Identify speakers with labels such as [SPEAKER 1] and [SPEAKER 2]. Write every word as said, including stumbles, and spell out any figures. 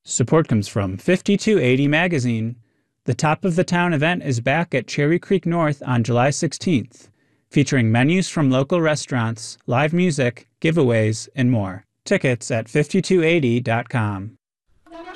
[SPEAKER 1] Support comes from fifty-two eighty Magazine. The Top of the Town event is back at Cherry Creek North on July sixteenth, featuring menus from local restaurants, live music, giveaways, and more. Tickets at fifty two eighty dot com.